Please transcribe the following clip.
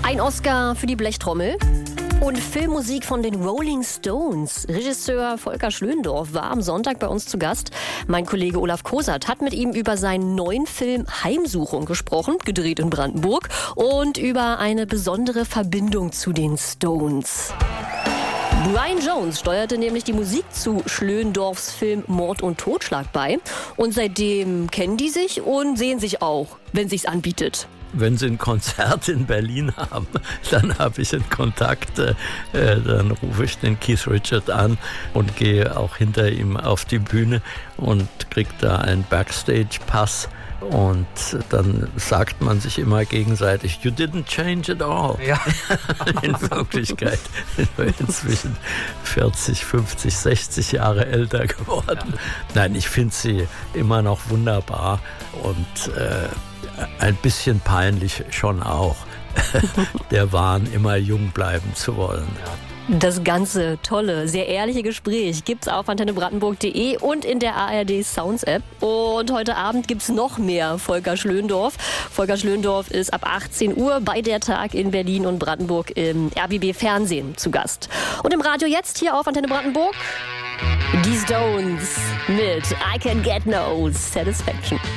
Ein Oscar für die Blechtrommel. Und Filmmusik von den Rolling Stones. Regisseur Volker Schlöndorff war am Sonntag bei uns zu Gast. Mein Kollege Olaf Kosat hat mit ihm über seinen neuen Film Heimsuchung gesprochen, gedreht in Brandenburg, und über eine besondere Verbindung zu den Stones. Brian Jones steuerte nämlich die Musik zu Schlöndorffs Film Mord und Totschlag bei. Und seitdem kennen die sich und sehen sich auch, wenn sich's anbietet. Wenn Sie ein Konzert in Berlin haben, dann habe ich einen Kontakt, dann rufe ich den Keith Richards an und gehe auch hinter ihm auf die Bühne und kriege da einen Backstage-Pass. Und dann sagt man sich immer gegenseitig, you didn't change at all. Ja. In Wirklichkeit sind wir inzwischen 40, 50, 60 Jahre älter geworden. Ja. Nein, ich finde sie immer noch wunderbar und ein bisschen peinlich schon auch, der Wahn, immer jung bleiben zu wollen. Das ganze tolle, sehr ehrliche Gespräch gibt's auf antennebrandenburg.de und in der ARD Sounds App. Und heute Abend gibt's noch mehr Volker Schlöndorff. Volker Schlöndorff ist ab 18 Uhr bei der Tag in Berlin und Brandenburg im RBB Fernsehen zu Gast. Und im Radio jetzt hier auf Antenne Brandenburg die Stones mit I Can Get No Satisfaction.